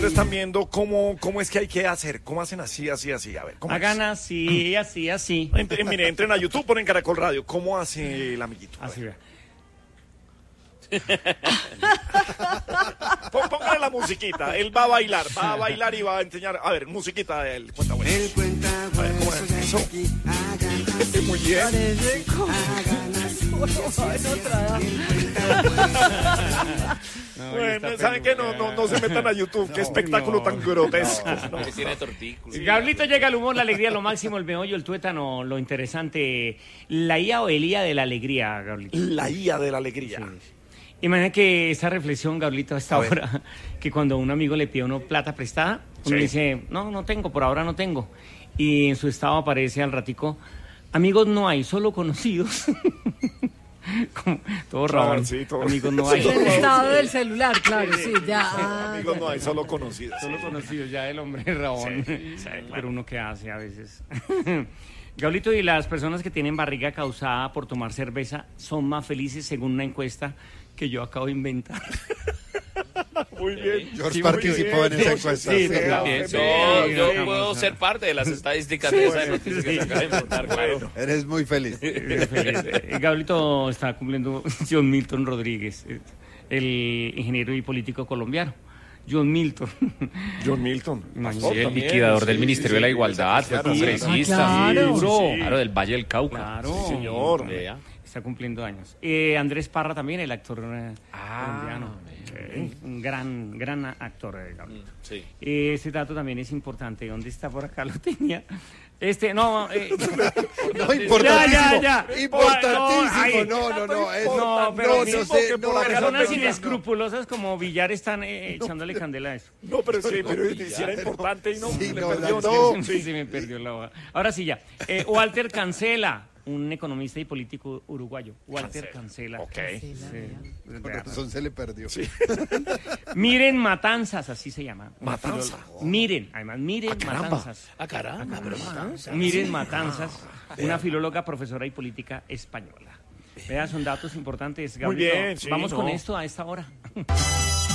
Están viendo cómo es que hay que hacer, cómo hacen así. A ver, ¿cómo hagan así, así. Mire, entren a YouTube, ponen Caracol Radio. ¿Cómo hace el amiguito? Así vea. Póngale la musiquita, él va a bailar y va a enseñar. A ver, musiquita de él, cuenta bueno. A ver, ¿cómo es eso? Muy bien. Bueno, ¿saben qué? No se metan a YouTube, qué espectáculo tan grotesco. Que tiene tortícolis. Gablito llega el humor, la alegría, lo máximo, el meollo, el tuétano, lo interesante. La IA o el IA de la alegría, Gablito. La IA de la alegría. Sí. Imagina que esa reflexión, Gablito, a esta hora, que cuando un amigo le pide a uno plata prestada, uno dice, no tengo, por ahora no tengo. Y en su estado aparece al ratico, amigos no hay, solo conocidos. Como, todo raro. Sí, todo. Amigos no hay. El estado del celular, claro, sí, ya. Amigos no hay, solo conocidos. Solo conocidos, ya el hombre rabón. Sí, claro. Pero uno qué hace a veces. Gablito, y las personas que tienen barriga causada por tomar cerveza son más felices según una encuesta que yo acabo de inventar. Muy bien. George participó en esa encuesta. Sí, Yo puedo ser parte de las estadísticas de esa noticia que se acaba de montar, claro. Eres muy feliz. Gablito está cumpliendo John Milton Rodríguez, el ingeniero y político colombiano. John Milton. Sí, el liquidador del Ministerio de la Igualdad, fue congresista. Claro, del Valle del Cauca. Claro. Sí, señor. Está cumpliendo años. Andrés Parra también, el actor colombiano. Un gran actor, Gablito. Sí. Ese dato también es importante. ¿Dónde está? Por acá lo tenía. No, importantísimo. Ya. Importantísimo. Pero sé. Personas inescrupulosas como Villar están echándole candela a eso. No, pero sí, si era importante y no. Sí, le no, perdió, no. Sí, me perdió la hoja. Ahora sí, ya. Walter Cancela, un economista y político uruguayo. Walter Cancela. Ok. Sí. Por razón se le perdió. Sí. Miren Matanzas, así se llama. Matanza. Miren Matanzas. Caramba, pero Matanza. Miren Matanzas, una filóloga, profesora y política española. Vean, son datos importantes, Gabriel. Muy bien, sí, Vamos con esto a esta hora.